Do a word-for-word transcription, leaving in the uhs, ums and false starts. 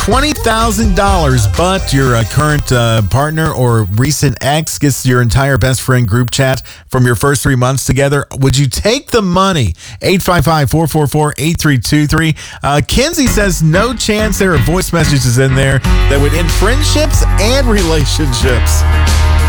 twenty thousand dollars, but your uh, current uh, partner or recent ex gets your entire best friend group chat from your first three months together. Would you take the money? eight five five, four four four, eight three two three. Uh, Kenzie says no chance. There are voice messages in there that would end friendships and relationships.